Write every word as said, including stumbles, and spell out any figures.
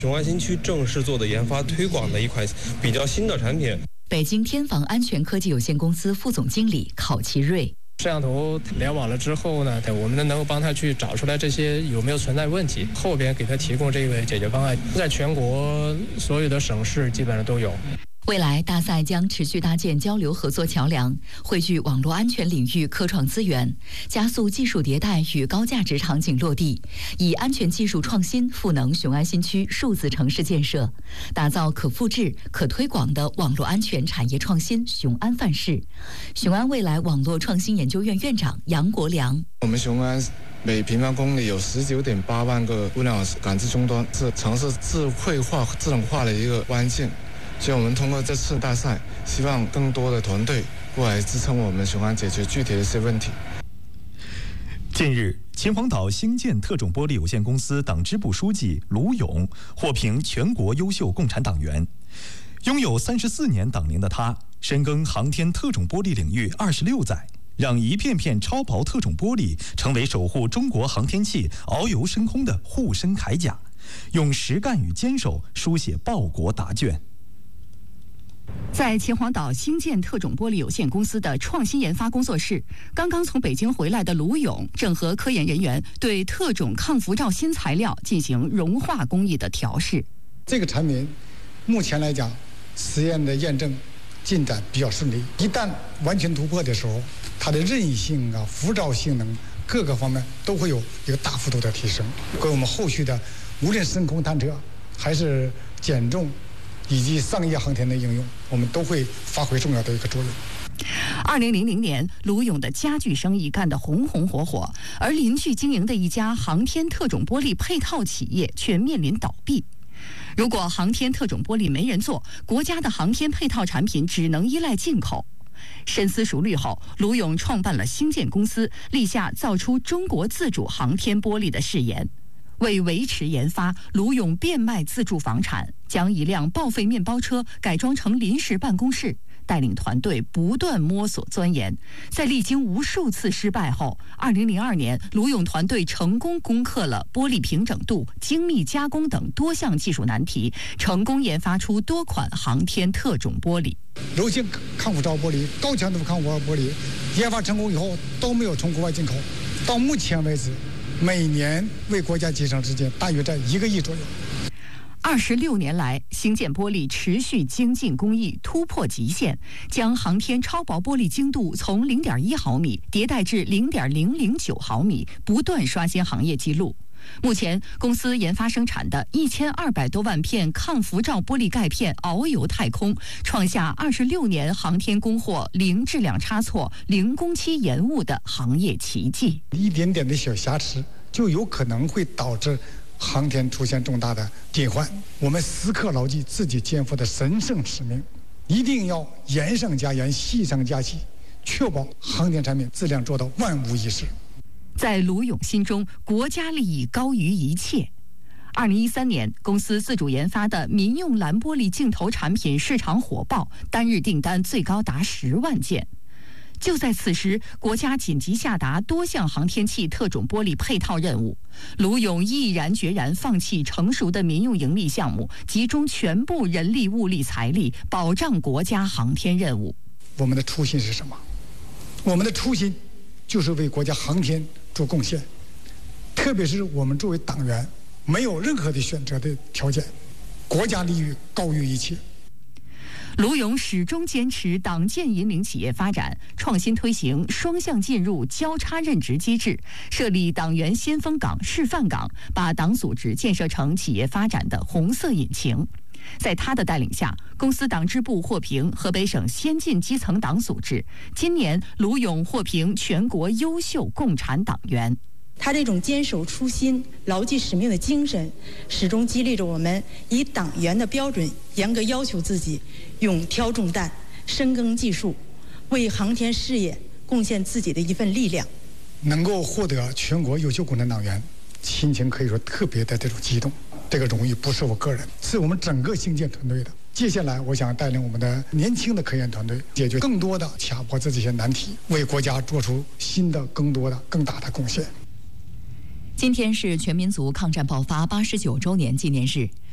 雄安新区正是做的研发推广的一款比较新的产品。 北京天防安全科技有限公司副总经理考其瑞。 摄像头联网了之后呢，我们能够帮他去找出来这些有没有存在问题，后边给他提供这个解决方案，在全国所有的省市基本上都有。 未来，大赛将持续搭建交流合作桥梁，汇聚网络安全领域科创资源，加速技术迭代与高价值场景落地，以安全技术创新赋能雄安新区数字城市建设，打造可复制、可推广的网络安全产业创新雄安范式。雄安未来网络创新研究院院长杨国良： 我们雄安每平方公里有十九点八万个物联网感知终端，是城市智慧化、智能化的一个关键。所以我们通过这次大赛，希望更多的团队过来支撑我们雄安解决具体的一些问题。 近日，秦皇岛兴建特种玻璃有限公司党支部书记卢勇获评全国优秀共产党员。拥有三十四年党龄的他，深耕航天特种玻璃领域二十六载，让一片片超薄特种玻璃成为守护中国航天器遨游深空的护身铠甲，用实干与坚守书写报国答卷。 在秦皇岛兴建特种玻璃有限公司的创新研发工作室，刚刚从北京回来的卢勇正和科研人员对特种抗辐照新材料进行融化工艺的调试。 这个产品目前来讲，实验的验证进展比较顺利。一旦完全突破的时候，它的韧性啊、辐照性能各个方面都会有一个大幅度的提升，给我们后续的无论深空探测还是减重以及商业航天的应用，我们都会发挥重要的一个作用。 二零零零年，卢勇的家具生意干得红红火火，而邻居经营的一家航天特种玻璃配套企业却面临倒闭。如果航天特种玻璃没人做，国家的航天配套产品只能依赖进口。深思熟虑后，卢勇创办了兴建公司，立下造出中国自主航天玻璃的誓言。为维持研发，卢勇变卖自住房产，将一辆报废面包车改装成临时办公室，带领团队不断摸索钻研。在历经无数次失败后，二零零二年，卢勇团队成功攻克了玻璃平整度、精密加工等多项技术难题，成功研发出多款航天特种玻璃。 柔性抗辐照玻璃、高强度抗辐照玻璃研发成功以后都没有从国外进口，到目前为止，每年为国家节省资金大约在一个亿左右。 二十六年来，兴建玻璃持续精进工艺，突破极限，将航天超薄玻璃精度从零点一毫米迭代至零点零零九毫米，不断刷新行业纪录。目前，公司研发生产的一千二百多万片抗辐照玻璃钙片遨游太空，创下二十六年航天供货零质量差错、零工期延误的行业奇迹。 一点点的小瑕疵就有可能会导致航天出现重大的隐患。我们时刻牢记自己肩负的神圣使命，一定要严上加严、细上加细，确保航天产品质量做到万无一失。 在卢勇心中，国家利益高于一切。二零一三年，公司自主研发的民用蓝玻璃镜头产品市场火爆，单日订单最高达十万件。就在此时，国家紧急下达多项航天器特种玻璃配套任务，卢勇毅然决然放弃成熟的民用盈利项目，集中全部人力、物力、财力，保障国家航天任务。 我们的初心是什么？我们的初心就是为国家航天做贡献，特别是我们作为党员，没有任何的选择的条件，国家利益高于一切。 卢勇始终坚持党建引领企业发展，创新推行双向进入、交叉任职机制，设立党员先锋岗、示范岗，把党组织建设成企业发展的红色引擎。在他的带领下，公司党支部获评河北省先进基层党组织。今年，卢勇获评全国优秀共产党员。 他这种坚守初心、牢记使命的精神，始终激励着我们以党员的标准严格要求自己，勇挑重担，深耕技术，为航天事业贡献自己的一份力量。 能够获得全国优秀共产党员，心情可以说特别的这种激动。这个荣誉不是我个人，是我们整个兴建团队的。接下来，我想带领我们的年轻的科研团队，解决更多的卡脖子这些难题，为国家做出新的、更多的、更大的贡献。 今天是全民族抗战爆发八十九周年纪念日。